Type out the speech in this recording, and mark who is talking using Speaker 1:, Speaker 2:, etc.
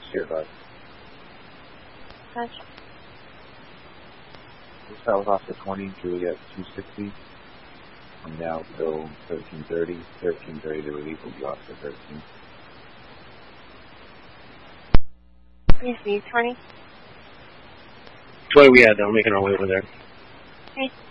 Speaker 1: Sure, bud.
Speaker 2: Gotcha.
Speaker 1: South Oscar 20, Juliet 260. From now till 13:30. 13:30, the relief will be Oscar 13.
Speaker 2: Receive 20.
Speaker 3: 20 we had, though. We're making our way over there.
Speaker 2: Okay.